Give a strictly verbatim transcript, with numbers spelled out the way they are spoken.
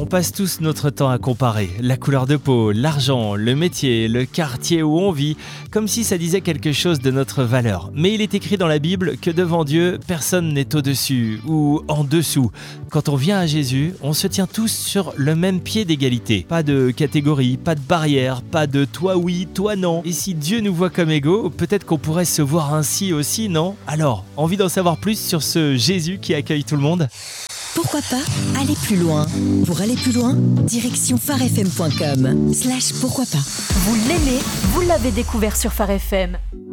On passe tous notre temps à comparer la couleur de peau, l'argent, le métier, le quartier où on vit, comme si ça disait quelque chose de notre valeur. Mais il est écrit dans la Bible que devant Dieu, personne n'est au-dessus ou en dessous. Quand on vient à Jésus, on se tient tous sur le même pied d'égalité. Pas de catégorie, pas de barrière, pas de toi oui, toi non. Et si Dieu nous voit comme égaux, peut-être qu'on pourrait se voir ainsi aussi, non ? Alors, envie d'en savoir plus sur ce Jésus qui accueille tout le monde ? Pourquoi pas aller plus loin? Pour aller plus loin, direction pharefm point com slash pourquoi pas. Vous l'aimez, vous l'avez découvert sur Phare F M.